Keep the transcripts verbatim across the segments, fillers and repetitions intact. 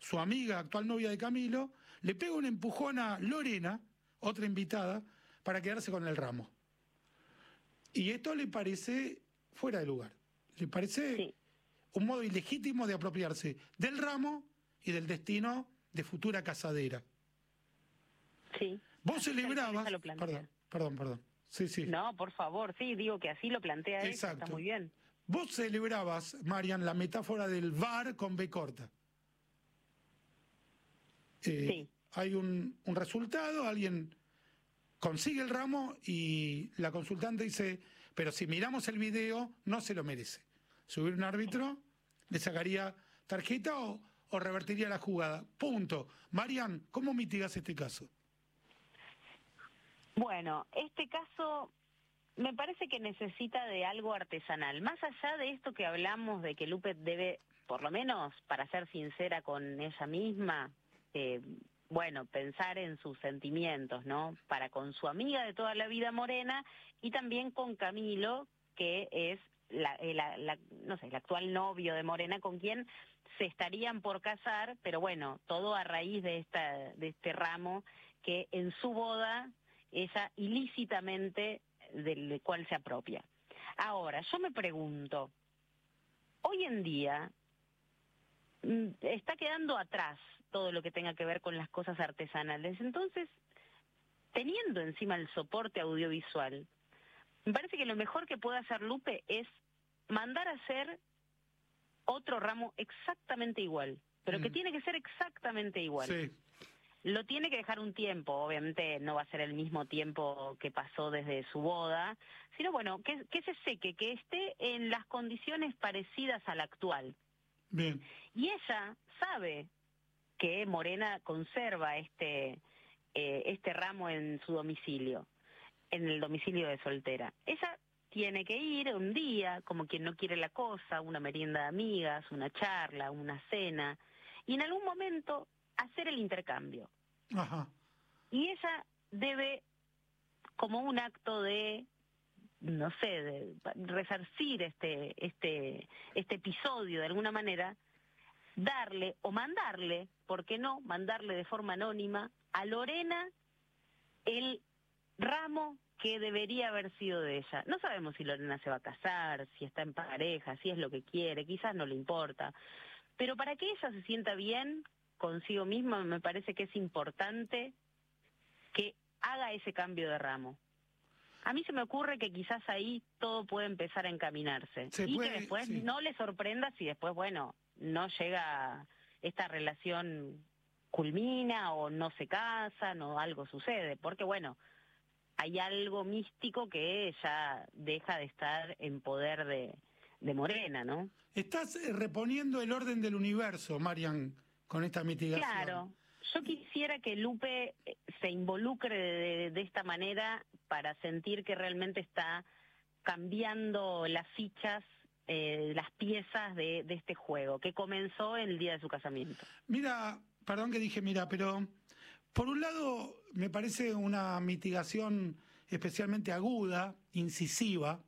su amiga, actual novia de Camilo, le pega un empujón a Lorena, otra invitada, para quedarse con el ramo. Y esto le parece fuera de lugar. Le parece sí. un modo ilegítimo de apropiarse del ramo y del destino de futura casadera. Sí. Vos así celebrabas... Perdón, perdón, perdón. Sí, sí. No, por favor, sí, digo que así lo plantea ella, está muy bien. Vos celebrabas, Marian, la metáfora del V A R con B corta. Eh, sí. Hay un, un resultado, alguien consigue el ramo y la consultante dice, pero si miramos el video, no se lo merece. Subir un árbitro, le sacaría tarjeta o, o revertiría la jugada. Punto. Marian, ¿cómo mitigas este caso? Bueno, este caso me parece que necesita de algo artesanal. Más allá de esto que hablamos de que Lupe debe, por lo menos, para ser sincera con ella misma, eh, bueno, pensar en sus sentimientos, ¿no? Para con su amiga de toda la vida Morena y también con Camilo, que es la, la, la, no sé, el actual novio de Morena, con quien se estarían por casar, pero bueno, todo a raíz de esta, de este ramo que en su boda ella ilícitamente del cual se apropia. Ahora, yo me pregunto, hoy en día está quedando atrás todo lo que tenga que ver con las cosas artesanales, entonces, teniendo encima el soporte audiovisual, me parece que lo mejor que puede hacer Lupe es mandar a hacer otro ramo exactamente igual, pero mm. que tiene que ser exactamente igual. Sí. Lo tiene que dejar un tiempo, obviamente no va a ser el mismo tiempo que pasó desde su boda, sino bueno, que, que se seque, que esté en las condiciones parecidas a la actual. Bien. Y ella sabe que Morena conserva este, eh, este ramo en su domicilio, en el domicilio de soltera. Ella tiene que ir un día, como quien no quiere la cosa, una merienda de amigas, una charla, una cena, y en algún momento hacer el intercambio. Ajá. Y ella debe, como un acto de, no sé, de resarcir este, este, este episodio de alguna manera, darle o mandarle, ¿por qué no? Mandarle de forma anónima a Lorena el ramo que debería haber sido de ella. No sabemos si Lorena se va a casar, si está en pareja, si es lo que quiere, quizás no le importa. Pero para que ella se sienta bien consigo misma, me parece que es importante que haga ese cambio de ramo. A mí se me ocurre que quizás ahí todo puede empezar a encaminarse. Se y puede, que después sí. no le sorprenda si después, bueno, no llega, esta relación culmina o no se casan o algo sucede. Porque, bueno, hay algo místico que ya deja de estar en poder de, de Morena, ¿no? Estás reponiendo el orden del universo, Marian, con esta mitigación. Claro. Yo quisiera que Lupe se involucre de, de esta manera para sentir que realmente está cambiando las fichas, eh, las piezas de, de este juego, que comenzó el día de su casamiento. Mira, perdón que dije mira, pero por un lado me parece una mitigación especialmente aguda, incisiva,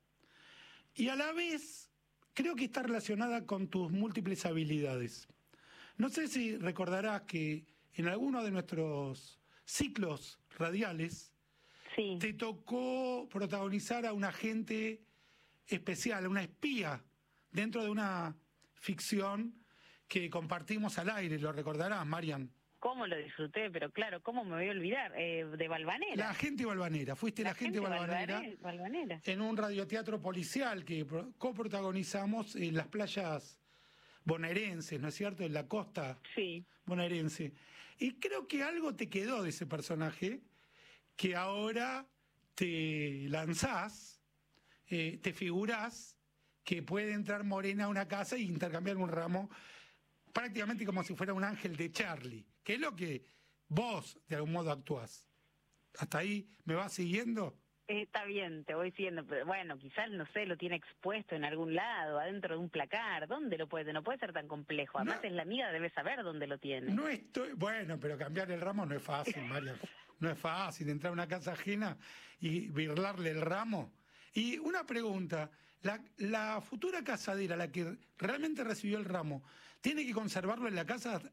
y a la vez creo que está relacionada con tus múltiples habilidades. No sé si recordarás que en alguno de nuestros ciclos radiales sí. te tocó protagonizar a una agente especial, a una espía, dentro de una ficción que compartimos al aire, lo recordarás, Marian. ¿Cómo lo disfruté? Pero claro, ¿cómo me voy a olvidar? Eh, de Valvanera. La agente Valvanera, fuiste la, la agente Valvanera, Valvanera en un radioteatro policial que coprotagonizamos en las playas bonaerenses, ¿no es cierto?, en la costa sí. bonaerense. Y creo que algo te quedó de ese personaje, que ahora te lanzás, eh, te figurás que puede entrar Morena a una casa e intercambiar un ramo prácticamente como si fuera un ángel de Charlie, que es lo que vos de algún modo actuás. ¿Hasta ahí me vas siguiendo? Está bien, te voy siguiendo, pero bueno, quizás, no sé, lo tiene expuesto en algún lado, adentro de un placar. ¿Dónde lo puede? No puede ser tan complejo. Además, no, es la amiga, debe saber dónde lo tiene. No estoy... Bueno, pero cambiar el ramo no es fácil, María. No es fácil entrar a una casa ajena y birlarle el ramo. Y una pregunta, la, la futura casadera, la que realmente recibió el ramo, ¿tiene que conservarlo en la casa